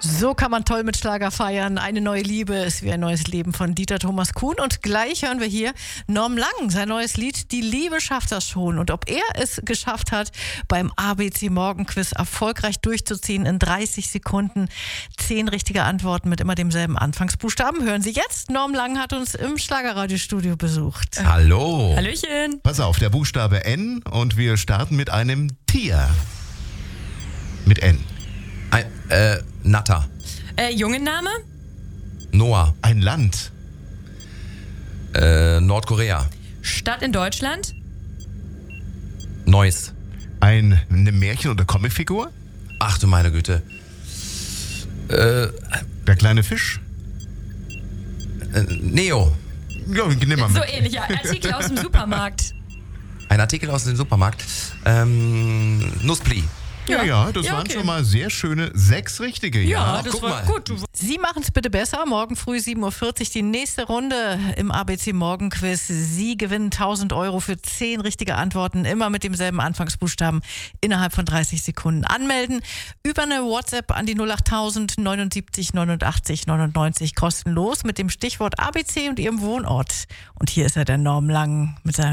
So kann man toll mit Schlager feiern. Eine neue Liebe ist wie ein neues Leben von Dieter Thomas Kuhn. Und gleich hören wir hier Norm Lang, sein neues Lied Die Liebe schafft das schon. Und ob er es geschafft hat, beim ABC Morgenquiz erfolgreich durchzuziehen in 30 Sekunden 10 richtige Antworten mit immer demselben Anfangsbuchstaben, hören Sie jetzt. Norm Lang hat uns im Schlagerradiostudio besucht. Hallo. Hallöchen. Pass auf, der Buchstabe N und wir starten mit einem Tier. Mit N. Natter. Jungenname? Noah. Ein Land. Nordkorea. Stadt in Deutschland? Neuss. Eine Märchen- oder Comicfigur? Ach du meine Güte. Der kleine Fisch? Neo. Ja, nimm mal mit. So ähnlich, ja. Artikel aus dem Supermarkt. Ein Artikel aus dem Supermarkt. Nuspli. Ja, das waren schon mal sehr schöne 6 richtige. Ja, das guck war mal. gut. Sie machen es bitte besser. Morgen früh 7.40 Uhr die nächste Runde im ABC Morgenquiz. Sie gewinnen 1.000 Euro für 10 richtige Antworten, immer mit demselben Anfangsbuchstaben, innerhalb von 30 Sekunden. Anmelden über eine WhatsApp an die 08000 79 89 99 kostenlos mit dem Stichwort ABC und Ihrem Wohnort. Und hier ist er, der Norm Lang, mit seinem